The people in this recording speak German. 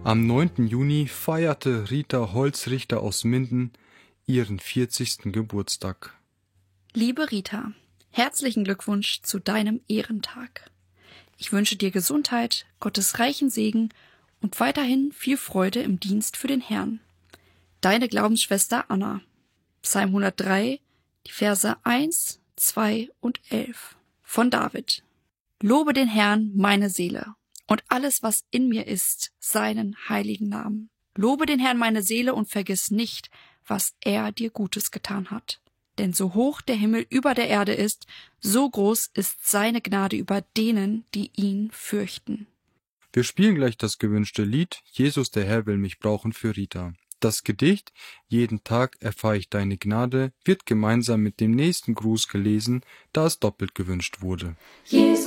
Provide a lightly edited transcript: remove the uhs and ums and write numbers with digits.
Am 9. Juni feierte Rita Holzrichter aus Minden ihren 40. Geburtstag. Liebe Rita, herzlichen Glückwunsch zu deinem Ehrentag. Ich wünsche dir Gesundheit, Gottes reichen Segen und weiterhin viel Freude im Dienst für den Herrn. Deine Glaubensschwester Anna. Psalm 103, die Verse 1, 2 und 11 von David. Lobe den Herrn, meine Seele, und alles, was in mir ist, seinen heiligen Namen. Lobe den Herrn, meine Seele, und vergiss nicht, was er dir Gutes getan hat. Denn so hoch der Himmel über der Erde ist, so groß ist seine Gnade über denen, die ihn fürchten. Wir spielen gleich das gewünschte Lied Jesus, der Herr will mich brauchen für Rita. Das Gedicht Jeden Tag erfahre ich deine Gnade wird gemeinsam mit dem nächsten Gruß gelesen, da es doppelt gewünscht wurde. Jesus.